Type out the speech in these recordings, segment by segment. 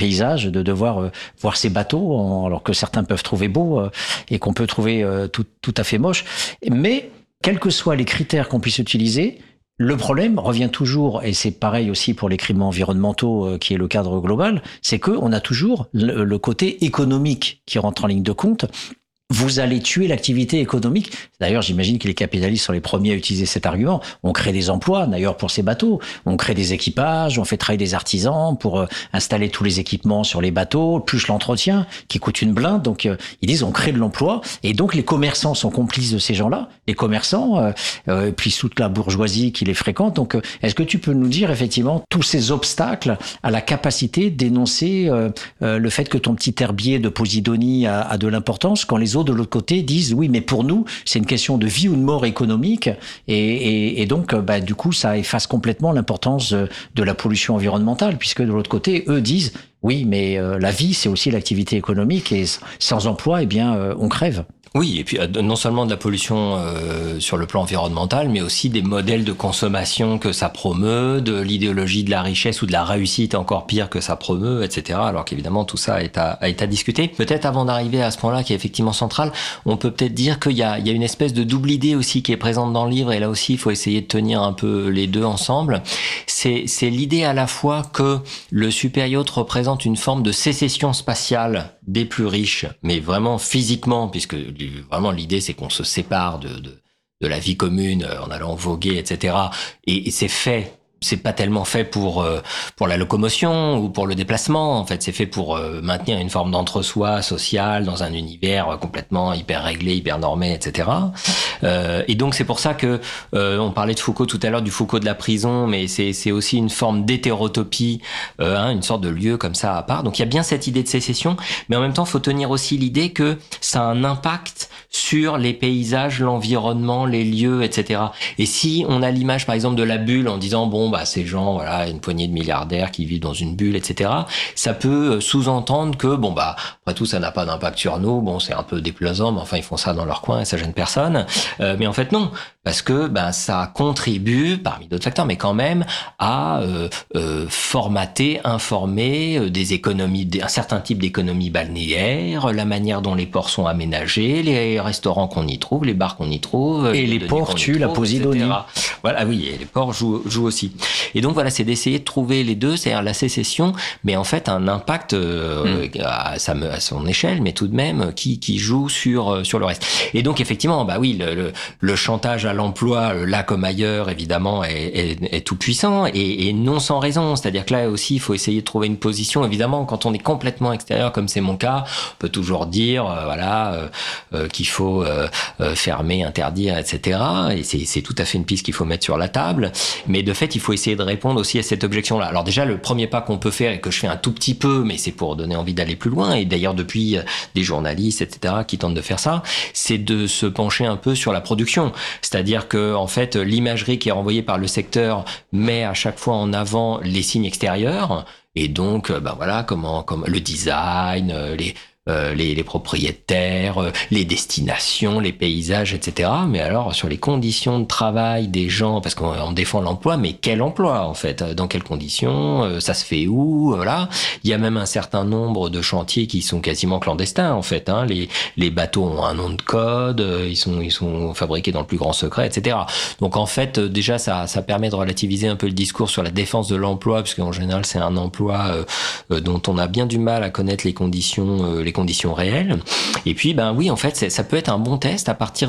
paysage de devoir voir ces bateaux, alors que certains peuvent trouver beaux et qu'on peut trouver tout à fait moches. Mais quels que soient les critères qu'on puisse utiliser, le problème revient toujours, et c'est pareil aussi pour les crimes environnementaux, qui est le cadre global, c'est qu'on a toujours le côté économique qui rentre en ligne de compte. Vous allez tuer l'activité économique. D'ailleurs, j'imagine que les capitalistes sont les premiers à utiliser cet argument. On crée des emplois, d'ailleurs, pour ces bateaux. On crée des équipages, on fait travailler des artisans pour installer tous les équipements sur les bateaux, plus l'entretien, qui coûte une blinde. Donc, ils disent, on crée de l'emploi. Et donc, les commerçants sont complices de ces gens-là. Les commerçants, puis toute la bourgeoisie qui les fréquente. Donc, est-ce que tu peux nous dire, effectivement, tous ces obstacles à la capacité d'énoncer le fait que ton petit herbier de Posidonie a de l'importance quand les autres de l'autre côté disent oui, mais pour nous c'est une question de vie ou de mort économique et donc du coup ça efface complètement l'importance de la pollution environnementale, puisque de l'autre côté eux disent oui, mais la vie c'est aussi l'activité économique et sans emploi on crève. Oui, et puis non seulement de la pollution sur le plan environnemental, mais aussi des modèles de consommation que ça promeut, de l'idéologie de la richesse ou de la réussite encore pire que ça promeut, etc. Alors qu'évidemment tout ça est à discuter. Peut-être avant d'arriver à ce point-là qui est effectivement central, on peut peut-être dire qu'il y a une espèce de double idée aussi qui est présente dans le livre, et là aussi il faut essayer de tenir un peu les deux ensemble. C'est l'idée à la fois que le super yacht représente une forme de sécession spatiale des plus riches, mais vraiment physiquement, puisque vraiment l'idée c'est qu'on se sépare de la vie commune en allant voguer, etc. Et c'est fait. C'est pas tellement fait pour la locomotion ou pour le déplacement. En fait, c'est fait pour maintenir une forme d'entre-soi social dans un univers complètement hyper réglé, hyper normé, etc. Et donc c'est pour ça que on parlait de Foucault tout à l'heure, du Foucault de la prison, mais c'est aussi une forme d'hétérotopie, une sorte de lieu comme ça à part. Donc il y a bien cette idée de sécession, mais en même temps, faut tenir aussi l'idée que ça a un impact sur les paysages, l'environnement, les lieux, etc. Et si on a l'image, par exemple, de la bulle en disant ces gens, voilà, une poignée de milliardaires qui vivent dans une bulle, etc. Ça peut sous-entendre que après tout, ça n'a pas d'impact sur nous. C'est un peu déplaisant, mais enfin, ils font ça dans leur coin et ça gêne personne. Mais en fait, non. Parce que ça contribue, parmi d'autres facteurs, mais quand même, à formater, informer des économies, un certain type d'économie balnéaire, la manière dont les ports sont aménagés, les restaurants qu'on y trouve, les bars qu'on y trouve, et les ports tuent la Posidonie. Voilà, oui, et les ports jouent aussi. Et donc voilà, c'est d'essayer de trouver les deux, c'est-à-dire la sécession, mais en fait un impact à son échelle, mais tout de même qui joue sur le reste. Et donc effectivement, le chantage à l'emploi, là comme ailleurs, évidemment, est tout puissant et non sans raison. C'est-à-dire que là aussi, il faut essayer de trouver une position. Évidemment, quand on est complètement extérieur, comme c'est mon cas, on peut toujours dire, qu'il faut fermer, interdire, etc. Et c'est tout à fait une piste qu'il faut mettre sur la table. Mais de fait, il faut essayer de répondre aussi à cette objection-là. Alors déjà, le premier pas qu'on peut faire et que je fais un tout petit peu, mais c'est pour donner envie d'aller plus loin. Et d'ailleurs, depuis des journalistes, etc., qui tentent de faire ça, c'est de se pencher un peu sur la production. C'est-à-dire que, en fait, l'imagerie qui est renvoyée par le secteur met à chaque fois en avant les signes extérieurs. Et donc, comme le design, les propriétaires, les destinations, les paysages, etc. Mais alors, sur les conditions de travail des gens, parce qu'on défend l'emploi, mais quel emploi, en fait? Dans quelles conditions? Ça se fait où? Voilà. Il y a même un certain nombre de chantiers qui sont quasiment clandestins, en fait, hein. Les bateaux ont un nom de code, ils sont fabriqués dans le plus grand secret, etc. Donc, en fait, déjà, ça permet de relativiser un peu le discours sur la défense de l'emploi, puisqu'en général, c'est un emploi dont on a bien du mal à connaître les conditions réelles. Et puis, oui, en fait, ça peut être un bon test à partir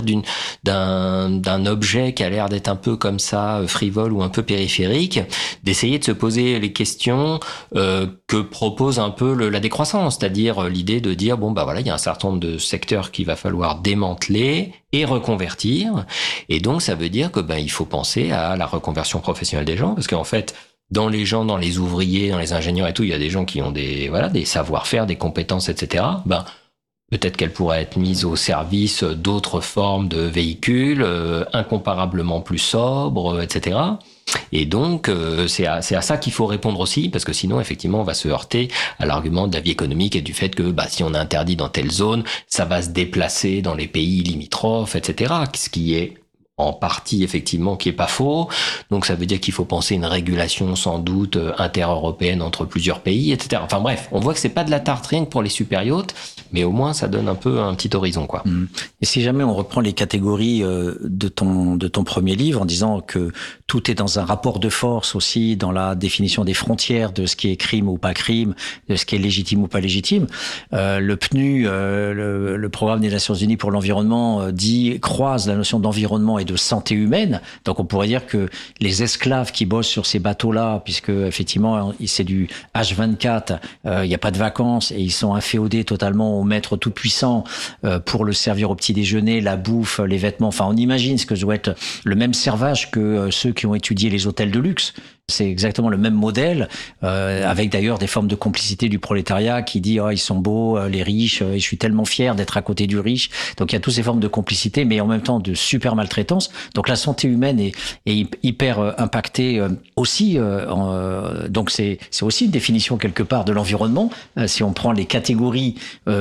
d'un objet qui a l'air d'être un peu comme ça, frivole ou un peu périphérique, d'essayer de se poser les questions que propose un peu la décroissance, c'est-à-dire l'idée de dire, il y a un certain nombre de secteurs qu'il va falloir démanteler et reconvertir. Et donc, ça veut dire que il faut penser à la reconversion professionnelle des gens, parce qu'en fait, dans les gens, dans les ouvriers, dans les ingénieurs et tout, il y a des gens qui ont des savoir-faire, des compétences, etc. Peut-être qu'elles pourraient être mises au service d'autres formes de véhicules, incomparablement plus sobres, etc. Et donc, c'est à ça qu'il faut répondre aussi, parce que sinon, effectivement, on va se heurter à l'argument de la vie économique et du fait que, si on interdit dans telle zone, ça va se déplacer dans les pays limitrophes, etc. Ce qui est en partie effectivement qui est pas faux. Donc ça veut dire qu'il faut penser une régulation sans doute inter-européenne entre plusieurs pays, etc. Enfin bref, on voit que c'est pas de la tarte rien que pour les super yachts, mais au moins ça donne un peu un petit horizon, quoi. Et si jamais on reprend les catégories de ton premier livre en disant que tout est dans un rapport de force aussi dans la définition des frontières de ce qui est crime ou pas crime, de ce qui est légitime ou pas légitime, le PNU, le Programme des Nations Unies pour l'environnement, croise la notion d'environnement et de santé humaine. Donc on pourrait dire que les esclaves qui bossent sur ces bateaux-là, puisque effectivement c'est du H24, il n'y a pas de vacances et ils sont inféodés totalement au maître tout puissant pour le servir au petit déjeuner, la bouffe, les vêtements. Enfin, on imagine ce que doit être le même servage que ceux qui ont étudié les hôtels de luxe. C'est exactement le même modèle, avec d'ailleurs des formes de complicité du prolétariat qui dit ils sont beaux, les riches, et je suis tellement fier d'être à côté du riche. Donc il y a toutes ces formes de complicité, mais en même temps de super maltraitance. Donc la santé humaine est hyper impactée aussi. Donc c'est aussi une définition quelque part de l'environnement, si on prend les catégories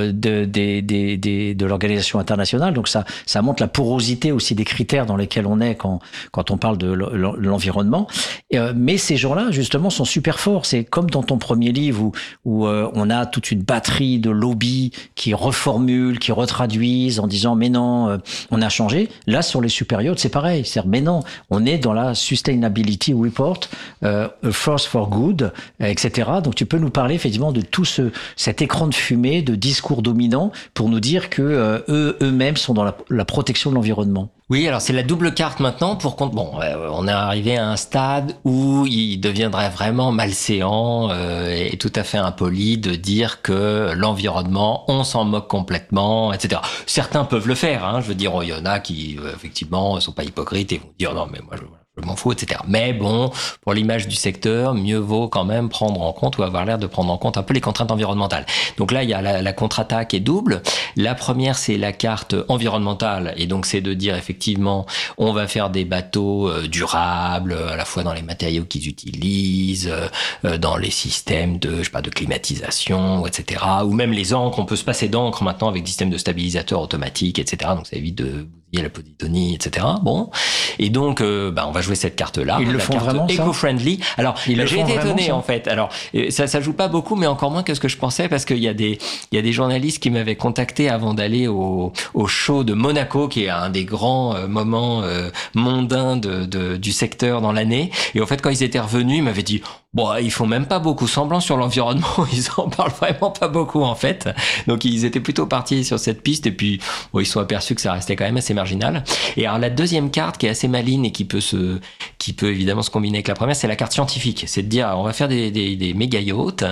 de l'organisation internationale. Donc ça montre la porosité aussi des critères dans lesquels on est quand on parle de l'environnement. Mais ces gens-là, justement, sont super forts. C'est comme dans ton premier livre où on a toute une batterie de lobbies qui reformulent, qui retraduisent en disant mais non, on a changé. Là, sur les super yachts, c'est pareil. C'est-à-dire mais non, on est dans la Sustainability Report, a Force for Good, etc. Donc tu peux nous parler effectivement de tout cet écran de fumée, de discours dominant pour nous dire que eux-mêmes sont dans la protection de l'environnement. Oui, alors c'est la double carte maintenant pour compte. Bon, on est arrivé à un stade où il deviendrait vraiment malséant et tout à fait impoli de dire que l'environnement, on s'en moque complètement, etc. Certains peuvent le faire, hein. Je veux dire, il y en a qui effectivement sont pas hypocrites et vont dire non mais moi je m'en fous, etc. Mais bon, pour l'image du secteur, mieux vaut quand même prendre en compte ou avoir l'air de prendre en compte un peu les contraintes environnementales. Donc là, il y a la contre-attaque est double. La première, c'est la carte environnementale. Et donc, c'est de dire effectivement, on va faire des bateaux durables, à la fois dans les matériaux qu'ils utilisent, dans les systèmes de climatisation, etc. Ou même les encres, on peut se passer d'encre maintenant avec des systèmes de stabilisateurs automatiques, etc. Donc, ça évite de la polytonie, etc. Bon. Et donc, on va jouer cette carte-là. Ils le font vraiment, ça? Eco-friendly. Alors, j'ai été étonné, en fait. Alors, ça joue pas beaucoup, mais encore moins que ce que je pensais, parce qu'il y a des journalistes qui m'avaient contacté avant d'aller au show de Monaco, qui est un des grands moments mondains du secteur dans l'année. Et en fait, quand ils étaient revenus, ils m'avaient dit, bon, ils font même pas beaucoup semblant sur l'environnement. Ils en parlent vraiment pas beaucoup, en fait. Donc, ils étaient plutôt partis sur cette piste. Et puis, bon, ils sont aperçus que ça restait quand même assez marginal. Et alors, la deuxième carte, qui est assez maligne et qui peut évidemment se combiner avec la première, c'est la carte scientifique. C'est de dire, on va faire des méga yachts,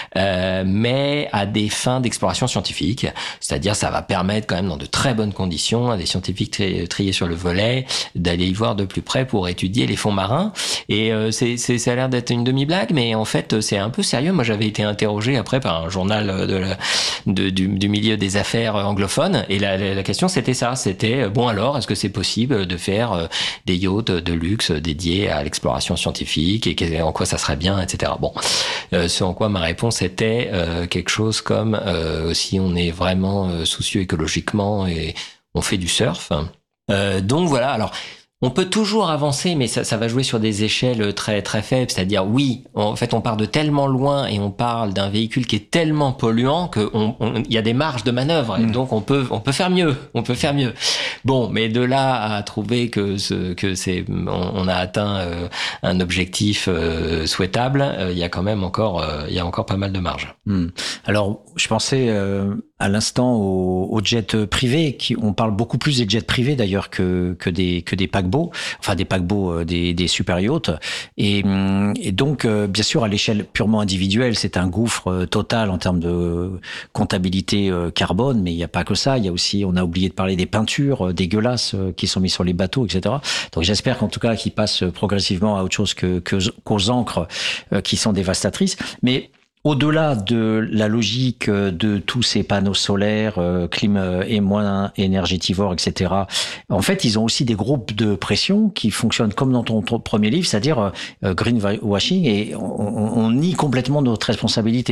mais à des fins d'exploration scientifique. C'est-à-dire, ça va permettre quand même dans de très bonnes conditions à des scientifiques triés sur le volet d'aller y voir de plus près pour étudier les fonds marins. Et ça a l'air d'être une demi-blague, mais en fait, c'est un peu sérieux. Moi, j'avais été interrogé après par un journal du milieu des affaires anglophones, et la question c'était ça. C'était bon, alors, est-ce que c'est possible de faire des yachts de luxe dédiés à l'exploration scientifique et en quoi ça serait bien, etc. Bon, ce en quoi ma réponse était quelque chose comme si on est vraiment soucieux écologiquement et on fait du surf. Donc voilà. Alors, on peut toujours avancer, mais ça va jouer sur des échelles très très faibles. C'est-à-dire, oui, en fait, on part de tellement loin et on parle d'un véhicule qui est tellement polluant que il y a des marges de manœuvre. Et donc, on peut faire mieux. On peut faire mieux. Bon, mais de là à trouver on a atteint un objectif souhaitable, il y a quand même encore pas mal de marge. Alors, je pensais à l'instant aux jets privés, on parle beaucoup plus des jets privés d'ailleurs que des paquebots, enfin des paquebots, des super yachts. Et donc, bien sûr, à l'échelle purement individuelle, c'est un gouffre total en termes de comptabilité carbone, mais il n'y a pas que ça. Il y a aussi, on a oublié de parler des peintures dégueulasses qui sont mises sur les bateaux, etc. Donc j'espère qu'en tout cas, qu'ils passent progressivement à autre chose qu'aux encres qui sont dévastatrices. Mais au-delà de la logique de tous ces panneaux solaires, clim et moins énergétivores, etc., en fait, ils ont aussi des groupes de pression qui fonctionnent comme dans ton premier livre, c'est-à-dire greenwashing, et on nie complètement notre responsabilité.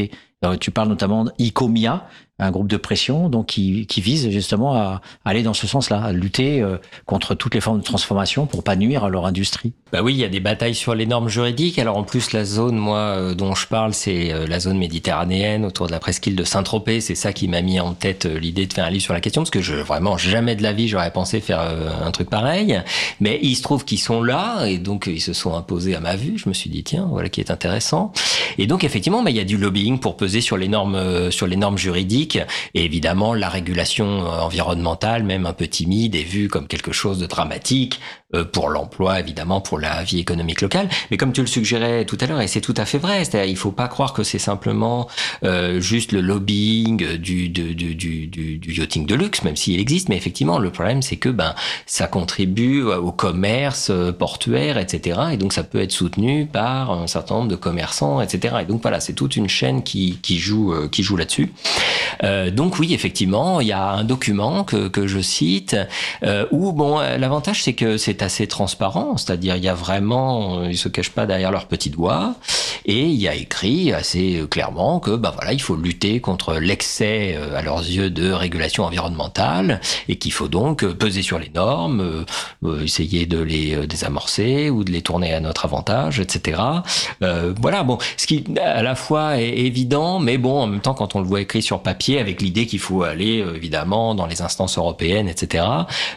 Tu parles notamment d'ICOMIA, un groupe de pression donc qui vise justement à aller dans ce sens-là, à lutter contre toutes les formes de transformation pour pas nuire à leur industrie. Bah oui, il y a des batailles sur les normes juridiques. Alors en plus, la zone, moi, dont je parle, c'est la zone méditerranéenne autour de la presqu'île de Saint-Tropez. C'est ça qui m'a mis en tête l'idée de faire un livre sur la question, parce que vraiment jamais de la vie j'aurais pensé faire un truc pareil. Mais il se trouve qu'ils sont là et donc ils se sont imposés à ma vue. Je me suis dit tiens, voilà qui est intéressant. Et donc effectivement, il y a du lobbying pour peser sur les normes juridiques. Et évidemment, la régulation environnementale, même un peu timide, est vue comme quelque chose de dramatique pour l'emploi, évidemment, pour la vie économique locale. Mais comme tu le suggérais tout à l'heure, et c'est tout à fait vrai, c'est-à-dire il faut pas croire que c'est simplement juste le lobbying du yachting de luxe, même s'il existe. Mais effectivement, le problème, c'est que ça contribue au commerce portuaire, etc. Et donc, ça peut être soutenu par un certain nombre de commerçants, etc. Et donc voilà, c'est toute une chaîne qui joue là-dessus. Donc oui, effectivement, il y a un document que je cite où l'avantage c'est que c'est assez transparent, c'est-à-dire il y a vraiment, ils se cachent pas derrière leurs petits doigts et il y a écrit assez clairement que il faut lutter contre l'excès à leurs yeux de régulation environnementale et qu'il faut donc peser sur les normes, essayer de les désamorcer ou de les tourner à notre avantage, etc. Ce qui à la fois est évident, mais en même temps quand on le voit écrit sur papier avec l'idée qu'il faut aller évidemment dans les instances européennes, etc.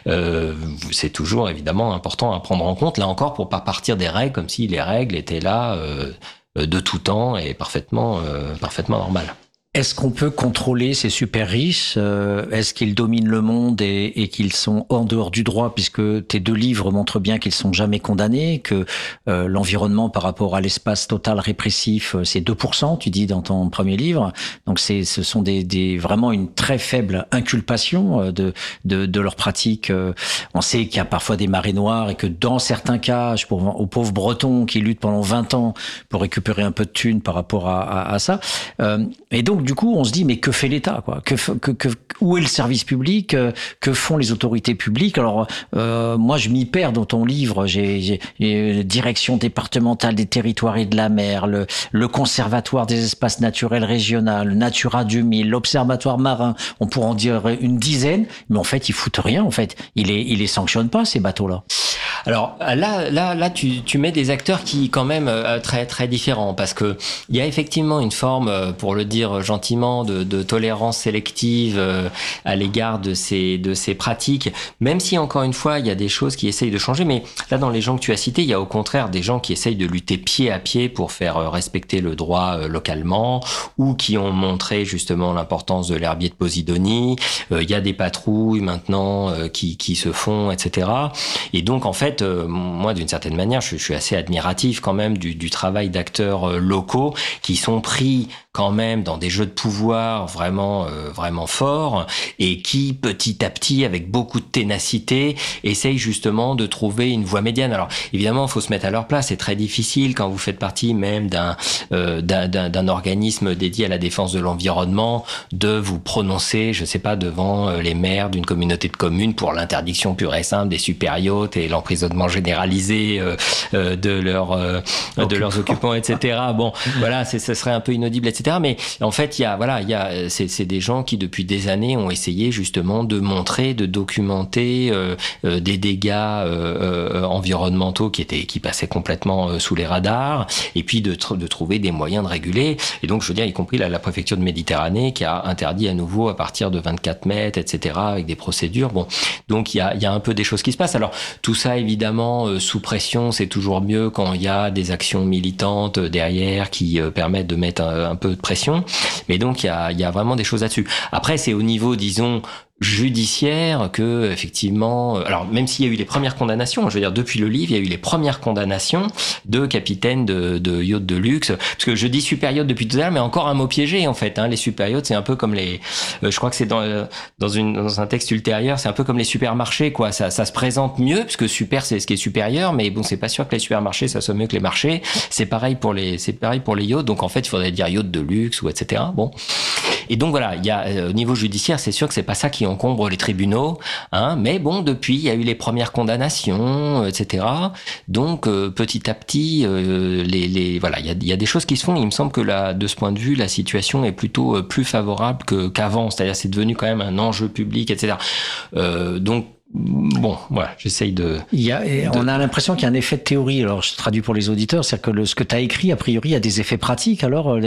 C'est toujours évidemment important à prendre en compte, là encore pour pas partir des règles comme si les règles étaient là de tout temps et parfaitement normales. Est-ce qu'on peut contrôler ces super riches ? Est-ce qu'ils dominent le monde et qu'ils sont en dehors du droit, puisque tes 2 livres montrent bien qu'ils sont jamais condamnés, que l'environnement par rapport à l'espace total répressif, c'est 2%, tu dis dans ton premier livre. Donc ce sont vraiment une très faible inculpation de leurs pratiques. On sait qu'il y a parfois des marées noires et que dans certains cas, aux pauvres Bretons qui luttent pendant 20 ans pour récupérer un peu de thunes par rapport à ça. Et donc, du coup, on se dit, mais que fait l'État, quoi ? Où est le service public ? Que font les autorités publiques ? Alors, moi, je m'y perds dans ton livre. J'ai direction départementale des territoires et de la mer, le conservatoire des espaces naturels régionaux, Natura 2000, l'observatoire marin. On pourrait en dire une dizaine, mais en fait, ils foutent rien. En fait, ils les sanctionnent pas, ces bateaux-là. Alors là, tu mets des acteurs qui quand même très très différents, parce que il y a effectivement une forme, pour le dire gentiment, de tolérance sélective à l'égard de ces pratiques, même si encore une fois il y a des choses qui essayent de changer. Mais là, dans les gens que tu as cités, il y a au contraire des gens qui essayent de lutter pied à pied pour faire respecter le droit localement, ou qui ont montré justement l'importance de l'herbier de Posidonie. Il y a des patrouilles maintenant qui se font, etc. Et donc en fait, moi, d'une certaine manière, je suis assez admiratif quand même du travail d'acteurs locaux qui sont pris quand même dans des jeux de pouvoir vraiment forts et qui, petit à petit, avec beaucoup de ténacité, essayent justement de trouver une voie médiane. Alors, évidemment, il faut se mettre à leur place. C'est très difficile quand vous faites partie même d'un organisme dédié à la défense de l'environnement de vous prononcer, je sais pas, devant les maires d'une communauté de communes pour l'interdiction pure et simple des super-yachts et l'emprisonnement généralisé de leurs occupants, etc. Bon, voilà, ce serait un peu inaudible, etc. Mais en fait, c'est des gens qui depuis des années ont essayé justement de montrer, de documenter des dégâts environnementaux qui passaient complètement sous les radars, et puis de trouver des moyens de réguler. Et donc, je veux dire, y compris la préfecture de Méditerranée qui a interdit à nouveau à partir de 24 mètres, etc. avec des procédures. Bon, donc il y a un peu des choses qui se passent. Alors tout ça, évidemment, sous pression, c'est toujours mieux quand il y a des actions militantes derrière qui permettent de mettre un peu de pression. Mais donc, il y a vraiment des choses là-dessus. Après, c'est au niveau, disons, judiciaire que effectivement, alors même s'il y a eu les premières condamnations, je veux dire depuis le livre il y a eu les premières condamnations de capitaines de yachts de luxe, parce que je dis super yacht depuis tout à l'heure, mais encore un mot piégé en fait, les super yachts c'est un peu comme les je crois que c'est dans un texte ultérieur, c'est un peu comme les supermarchés quoi, ça se présente mieux parce que super c'est ce qui est supérieur, mais bon c'est pas sûr que les supermarchés ça soit mieux que les marchés, c'est pareil pour les yachts, donc en fait il faudrait dire yacht de luxe ou etc. Bon, Et donc voilà, il y a au niveau judiciaire, c'est sûr que c'est pas ça qui encombre les tribunaux, hein, mais bon, depuis il y a eu les premières condamnations, etc. Donc petit à petit, voilà, il y a des choses qui se font. Il me semble que là, de ce point de vue, la situation est plutôt plus favorable qu'avant. C'est-à-dire, c'est devenu quand même un enjeu public, etc. Donc bon, voilà, j'essaye de... On a l'impression qu'il y a un effet de théorie. Alors, je traduis pour les auditeurs, c'est-à-dire que ce que tu as écrit, a priori, il y a des effets pratiques. Alors,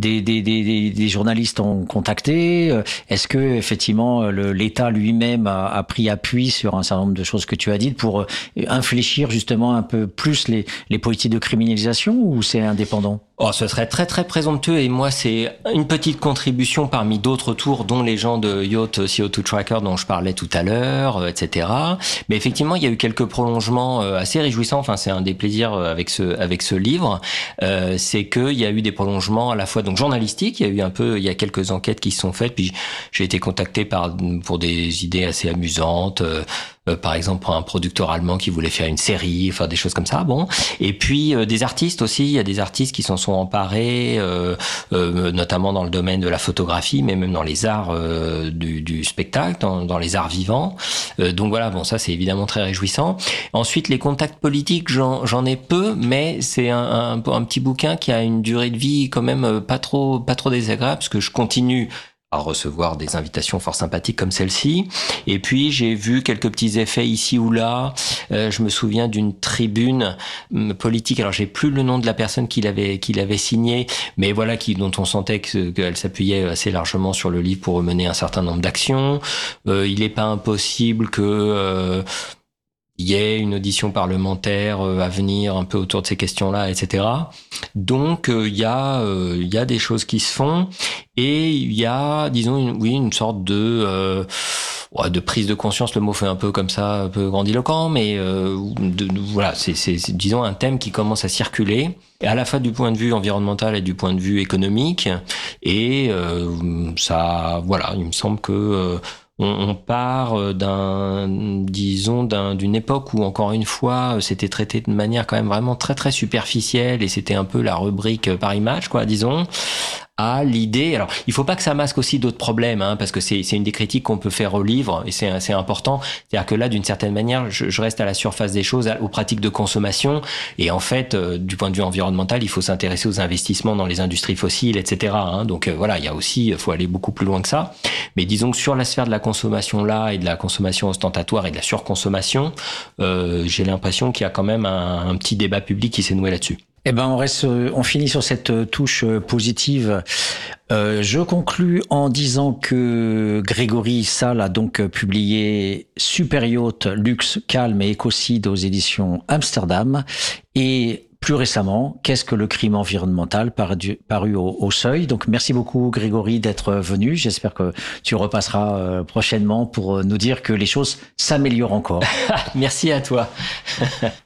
des journalistes ont contacté. Est-ce que effectivement, l'État lui-même a pris appui sur un certain nombre de choses que tu as dites pour infléchir justement un peu plus les politiques de criminalisation, ou c'est indépendant? Oh, ce serait très très présomptueux, et moi c'est une petite contribution parmi d'autres tours, dont les gens de Yacht CO2 Tracker dont je parlais tout à l'heure, etc. Mais effectivement, il y a eu quelques prolongements assez réjouissants. Enfin, c'est un des plaisirs avec ce livre, c'est qu'il y a eu des prolongements à la fois donc journalistiques. Il y a quelques enquêtes qui se sont faites, puis j'ai été contacté pour des idées assez amusantes. Par exemple, pour un producteur allemand qui voulait faire une série, enfin des choses comme ça. Bon, et puis des artistes aussi. Il y a des artistes qui s'en sont emparés, notamment dans le domaine de la photographie, mais même dans les arts du spectacle, dans les arts vivants. Donc voilà, bon, ça c'est évidemment très réjouissant. Ensuite, les contacts politiques, j'en ai peu, mais c'est un petit bouquin qui a une durée de vie quand même pas trop désagréable, parce que je continue à recevoir des invitations fort sympathiques comme celle-ci. Et puis, j'ai vu quelques petits effets ici ou là. Je me souviens d'une tribune politique. Alors, j'ai plus le nom de la personne qui l'avait signée, mais voilà, dont on sentait qu'elle s'appuyait assez largement sur le livre pour mener un certain nombre d'actions. Il n'est pas impossible que il y ait une audition parlementaire à venir un peu autour de ces questions-là, etc. Donc il y a des choses qui se font, et il y a, disons, une sorte de prise de conscience. Le mot fait un peu comme ça, un peu grandiloquent, mais voilà, c'est disons un thème qui commence à circuler, à la fois du point de vue environnemental et du point de vue économique, et ça, voilà, il me semble que on part d'une époque où, encore une fois, c'était traité de manière quand même vraiment très très superficielle, et c'était un peu la rubrique par image, quoi, disons, à l'idée. Alors, il faut pas que ça masque aussi d'autres problèmes, hein, parce que c'est une des critiques qu'on peut faire au livre, et c'est important. C'est-à-dire que là, d'une certaine manière, je reste à la surface des choses, aux pratiques de consommation, et en fait, du point de vue environnemental, il faut s'intéresser aux investissements dans les industries fossiles, etc. Hein. Donc voilà, il faut aller beaucoup plus loin que ça. Mais disons que sur la sphère de la consommation là, et de la consommation ostentatoire et de la surconsommation, j'ai l'impression qu'il y a quand même un petit débat public qui s'est noué là-dessus. Eh ben, on finit sur cette touche positive. Je conclus en disant que Grégory Salles a donc publié Super Yacht, Luxe, Calme et Écocide aux éditions Amsterdam, et plus récemment, Qu'est-ce que le crime environnemental, paru au Seuil. Donc merci beaucoup Grégory d'être venu. J'espère que tu repasseras prochainement pour nous dire que les choses s'améliorent encore. Merci à toi.